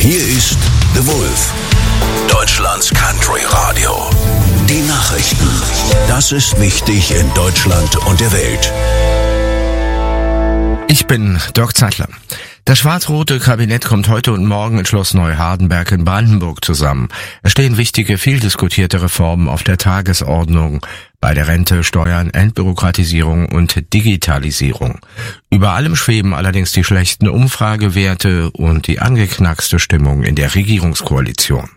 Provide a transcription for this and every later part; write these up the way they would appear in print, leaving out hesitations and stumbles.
Hier ist The Wolf, Deutschlands Country Radio. Die Nachrichten. Das ist wichtig in Deutschland und der Welt. Ich bin Dirk Zeitler. Das schwarz-rote Kabinett kommt heute und morgen in Schloss Neuhardenberg in Brandenburg zusammen. Es stehen wichtige, viel diskutierte Reformen auf der Tagesordnung. Bei der Rente, Steuern, Entbürokratisierung und Digitalisierung. Über allem schweben allerdings die schlechten Umfragewerte und die angeknackste Stimmung in der Regierungskoalition.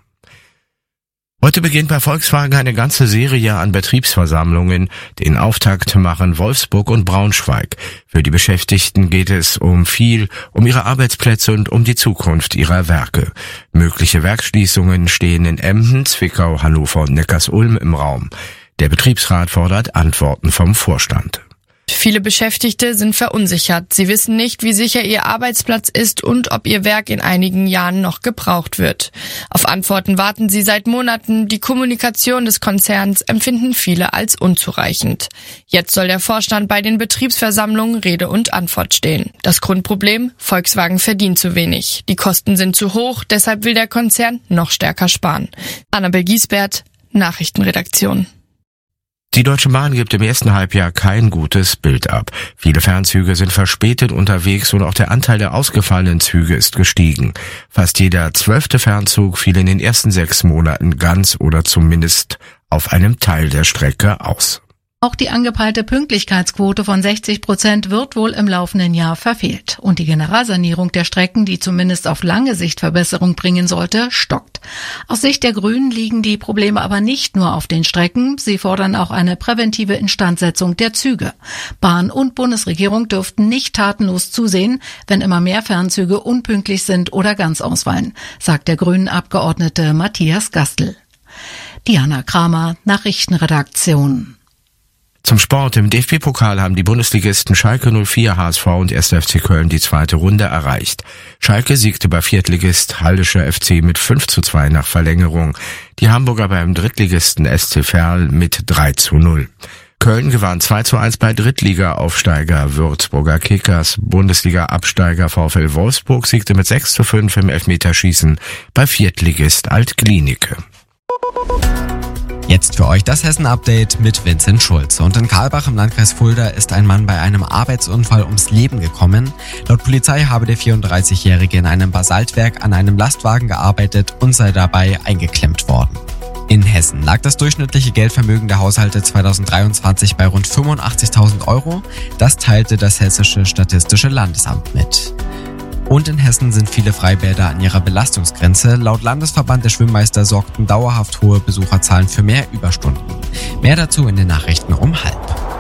Heute beginnt bei Volkswagen eine ganze Serie an Betriebsversammlungen. Den Auftakt machen Wolfsburg und Braunschweig. Für die Beschäftigten geht es um ihre Arbeitsplätze und um die Zukunft ihrer Werke. Mögliche Werksschließungen stehen in Emden, Zwickau, Hannover und Neckarsulm im Raum. Der Betriebsrat fordert Antworten vom Vorstand. Viele Beschäftigte sind verunsichert. Sie wissen nicht, wie sicher ihr Arbeitsplatz ist und ob ihr Werk in einigen Jahren noch gebraucht wird. Auf Antworten warten sie seit Monaten. Die Kommunikation des Konzerns empfinden viele als unzureichend. Jetzt soll der Vorstand bei den Betriebsversammlungen Rede und Antwort stehen. Das Grundproblem? Volkswagen verdient zu wenig. Die Kosten sind zu hoch, deshalb will der Konzern noch stärker sparen. Annabel Giesbert, Nachrichtenredaktion. Die Deutsche Bahn gibt im ersten Halbjahr kein gutes Bild ab. Viele Fernzüge sind verspätet unterwegs und auch der Anteil der ausgefallenen Züge ist gestiegen. Fast jeder 12. Fernzug fiel in den ersten 6 Monaten ganz oder zumindest auf einem Teil der Strecke aus. Auch die angepeilte Pünktlichkeitsquote von 60% wird wohl im laufenden Jahr verfehlt. Und die Generalsanierung der Strecken, die zumindest auf lange Sicht Verbesserung bringen sollte, stockt. Aus Sicht der Grünen liegen die Probleme aber nicht nur auf den Strecken. Sie fordern auch eine präventive Instandsetzung der Züge. Bahn und Bundesregierung dürften nicht tatenlos zusehen, wenn immer mehr Fernzüge unpünktlich sind oder ganz ausfallen, sagt der Grünen-Abgeordnete Matthias Gastl. Diana Kramer, Nachrichtenredaktion. Zum Sport. Im DFB-Pokal haben die Bundesligisten Schalke 04, HSV und 1. FC Köln die zweite Runde erreicht. Schalke siegte bei Viertligist Haldescher FC mit 5:2 nach Verlängerung. Die Hamburger beim Drittligisten SC Verl mit 3:0. Köln gewann 2:1 bei Drittliga-Aufsteiger Würzburger Kickers. Bundesliga-Absteiger VfL Wolfsburg siegte mit 6:5 im Elfmeterschießen bei Viertligist Alt-Glienicke. Jetzt für euch das Hessen-Update mit Vincent Schulze. Und in Karlbach im Landkreis Fulda ist ein Mann bei einem Arbeitsunfall ums Leben gekommen. Laut Polizei habe der 34-Jährige in einem Basaltwerk an einem Lastwagen gearbeitet und sei dabei eingeklemmt worden. In Hessen lag das durchschnittliche Geldvermögen der Haushalte 2023 bei rund 85.000 Euro. Das teilte das Hessische Statistische Landesamt mit. Und in Hessen sind viele Freibäder an ihrer Belastungsgrenze. Laut Landesverband der Schwimmmeister sorgten dauerhaft hohe Besucherzahlen für mehr Überstunden. Mehr dazu in den Nachrichten um 12:30.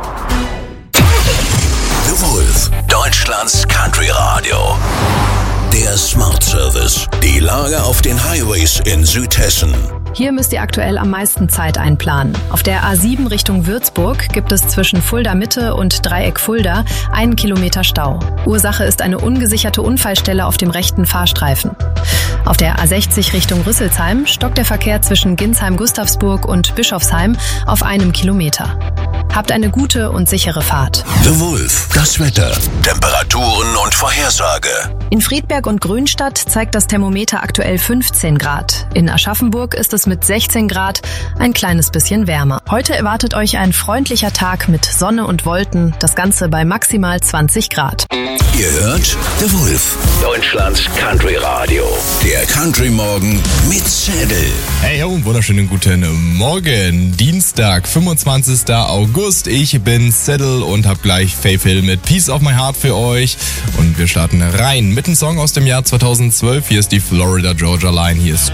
The Wolf, Deutschlands Country Radio. Der Smart Service. Die Lage auf den Highways in Südhessen. Hier müsst ihr aktuell am meisten Zeit einplanen. Auf der A7 Richtung Würzburg gibt es zwischen Fulda Mitte und Dreieck Fulda 1 Kilometer Stau. Ursache ist eine ungesicherte Unfallstelle auf dem rechten Fahrstreifen. Auf der A60 Richtung Rüsselsheim stockt der Verkehr zwischen Ginsheim-Gustavsburg und Bischofsheim auf 1 Kilometer. Habt eine gute und sichere Fahrt. The Wolf, das Wetter, Temperaturen und Vorhersage. In Friedberg und Grünstadt zeigt das Thermometer aktuell 15 Grad. In Aschaffenburg ist es mit 16 Grad ein kleines bisschen wärmer. Heute erwartet euch ein freundlicher Tag mit Sonne und Wolken, das Ganze bei maximal 20 Grad. Ihr hört The Wolf, Deutschlands Country Radio. Der Country Morgen mit Zettel. Hey ho, wunderschönen guten Morgen. Dienstag, 25. August. Ich bin Zettel und hab gleich Faith Hill mit Piece of My Heart für euch. Und wir starten rein mit einem Song aus dem Jahr 2012. Hier ist die Florida Georgia Line. Hier ist